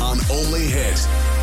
on Only Hit.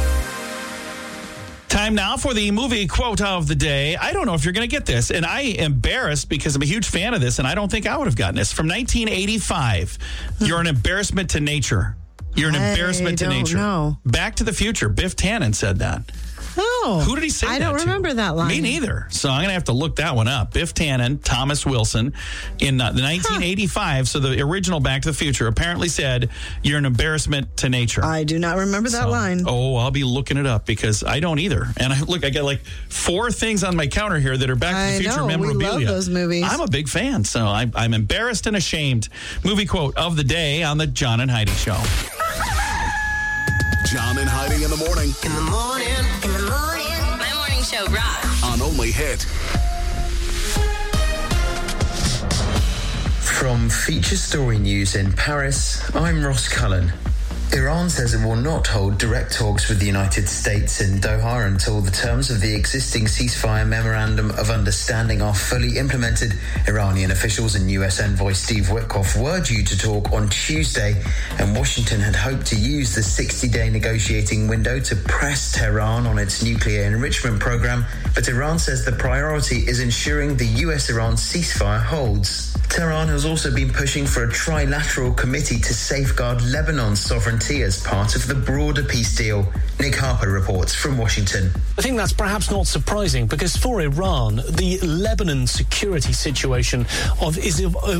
Time now for the movie quote of the day. I don't know if you're going to get this, and I am embarrassed because I'm a huge fan of this, and I don't think I would have gotten this. From 1985, you're an embarrassment to nature. You're an embarrassment to nature. Know. Back to the Future. Biff Tannen said that. Oh. Who did he say that I don't remember that line. Me neither. So I'm going to have to look that one up. Biff Tannen, Thomas Wilson, in the 1985, so the original Back to the Future, apparently said, you're an embarrassment to nature. I do not remember that line. Oh, I'll be looking it up because I don't either. And I got like 4 things on my counter here that are Back to the Future memorabilia. We love those movies. I'm a big fan, so I'm embarrassed and ashamed. Movie quote of the day on the John and Heidi Show. John and Heidi in the morning. In the morning. My morning show rocks. On Only Hit. From Feature Story News in Paris, I'm Ross Cullen. Iran says it will not hold direct talks with the United States in Doha until the terms of the existing ceasefire memorandum of understanding are fully implemented. Iranian officials and U.S. envoy Steve Witkoff were due to talk on Tuesday, and Washington had hoped to use the 60-day negotiating window to press Tehran on its nuclear enrichment program, but Iran says the priority is ensuring the U.S.-Iran ceasefire holds. Tehran has also been pushing for a trilateral committee to safeguard Lebanon's sovereignty as part of the broader peace deal. Nick Harper reports from Washington. I think that's perhaps not surprising because for Iran, the Lebanon security situation is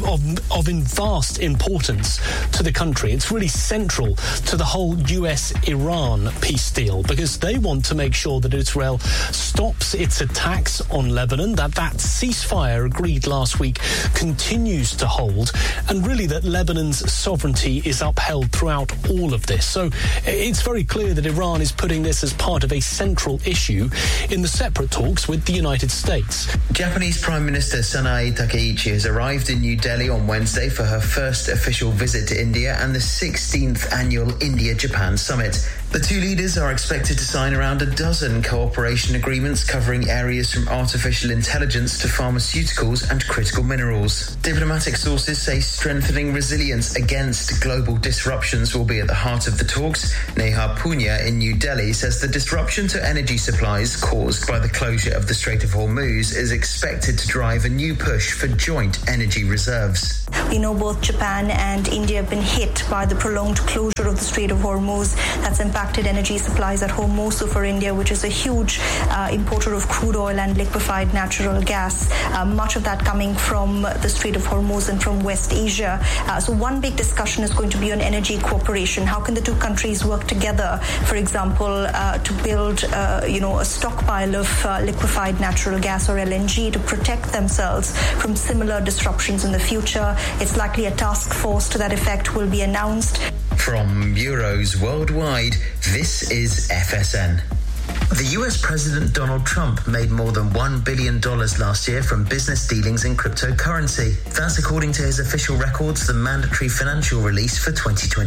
of vast importance to the country. It's really central to the whole US-Iran peace deal because they want to make sure that Israel stops its attacks on Lebanon, that ceasefire agreed last week continues to hold, and really that Lebanon's sovereignty is upheld throughout all of this. So it's very clear that Iran is putting this as part of a central issue in the separate talks with the United States. Japanese Prime Minister Sanae Takaichi has arrived in New Delhi on Wednesday for her first official visit to India and the 16th annual India-Japan Summit. The two leaders are expected to sign around a dozen cooperation agreements covering areas from artificial intelligence to pharmaceuticals and critical minerals. Diplomatic sources say strengthening resilience against global disruptions will be at the heart of the talks. Neha Punya in New Delhi says the disruption to energy supplies caused by the closure of the Strait of Hormuz is expected to drive a new push for joint energy reserves. We know both Japan and India have been hit by the prolonged closure of the Strait of Hormuz. That's impacted energy supplies at home, most for India, which is a huge importer of crude oil and liquefied natural gas, much of that coming from the Strait of Hormuz and from West Asia. So one big discussion is going to be on energy cooperation. How can the two countries work together, for example, to build a stockpile of liquefied natural gas or LNG to protect themselves from similar disruptions in the future? It's likely a task force to that effect will be announced. From bureaus worldwide, this is FSN. The US President Donald Trump made more than $1 billion last year from business dealings in cryptocurrency. That's according to his official records, the mandatory financial release for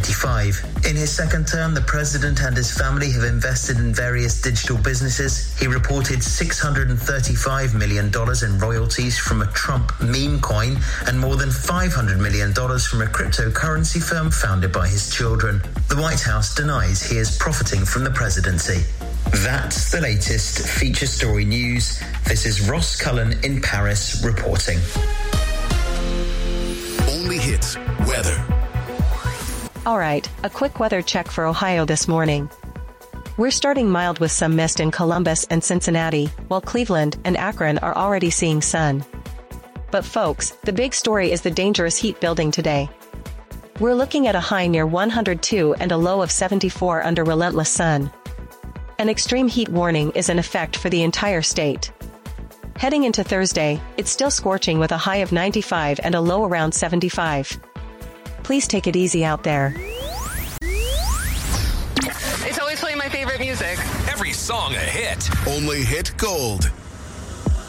2025. In his second term, the president and his family have invested in various digital businesses. He reported $635 million in royalties from a Trump meme coin and more than $500 million from a cryptocurrency firm founded by his children. The White House denies he is profiting from the presidency. That's the latest Feature Story News. This is Ross Cullen in Paris reporting. Only Hits weather. All right, a quick weather check for Ohio this morning. We're starting mild with some mist in Columbus and Cincinnati, while Cleveland and Akron are already seeing sun. But folks, the big story is the dangerous heat building today. We're looking at a high near 102 and a low of 74 under relentless sun. An extreme heat warning is in effect for the entire state. Heading into Thursday, it's still scorching with a high of 95 and a low around 75. Please take it easy out there. It's always playing my favorite music. Every song a hit. Only Hit Gold.